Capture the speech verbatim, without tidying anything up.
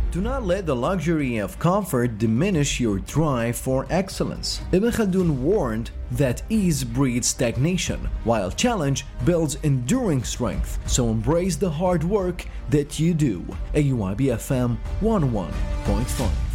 Do not let the luxury of comfort diminish your drive for excellence. Ibn Khaldun warned that ease breeds stagnation, while challenge builds enduring strength. So embrace the hard work that you do. A U I B F M one oh one point five